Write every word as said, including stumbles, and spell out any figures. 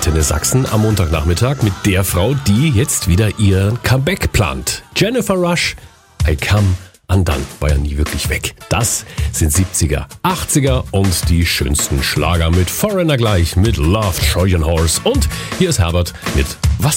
Antenne Sachsen am Montagnachmittag mit der Frau, die jetzt wieder ihren Comeback plant. Jennifer Rush, I Come Undone, war ja nie wirklich weg. Das sind siebziger, achtziger und die schönsten Schlager mit Foreigner gleich, mit Love, Trojan Horse und hier ist Herbert mit Was